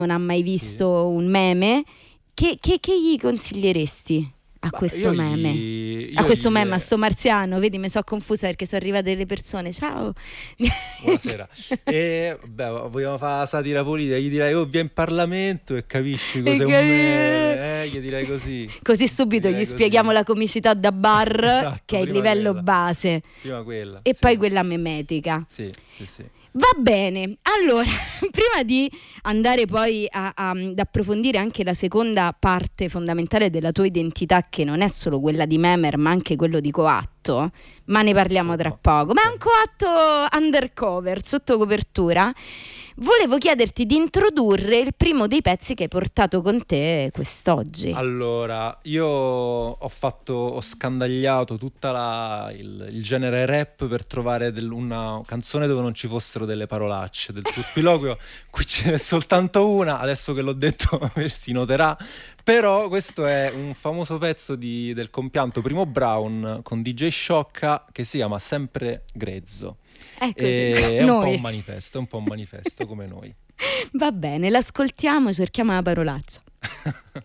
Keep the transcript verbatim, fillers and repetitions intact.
non ha mai Sì. visto un meme, che, che, che gli consiglieresti a Bah, questo io meme? gli, A io questo gli meme, a sto marziano, vedi, mi sono confusa perché sono arrivate delle persone. Ciao. Buonasera. E beh, vogliamo fare la satira politica, gli direi oh, vieni in Parlamento e capisci E cos'è un che- meme, eh? Gli direi così. Così Gli subito gli direi spieghiamo così. la comicità da bar, che Esatto, è il prima livello quella. base, Prima quella, e poi sì. quella memetica. Sì, sì, sì. Va bene, allora, prima di andare poi a- a- ad approfondire anche la seconda parte fondamentale della tua identità, che non è solo quella di Memer, ma anche quello di Coatto, ma ne parliamo tra Insomma, poco. Ma è un ok. Coatto undercover, sotto copertura. Volevo chiederti di introdurre il primo dei pezzi che hai portato con te quest'oggi. Allora, io ho fatto, ho scandagliato tutta la, il, il genere rap per trovare del- una canzone dove non ci fossero delle parolacce, del turpiloquio. Qui ce n'è soltanto una, adesso che l'ho detto si noterà, però questo è un famoso pezzo di- del compianto Primo Brown con D J Sciocca che si chiama Sempre Grezzo. Eccoci, E è un po' un noi. manifesto, è un po' un manifesto come noi. Va bene, l'ascoltiamo, cerchiamo la parolaccia.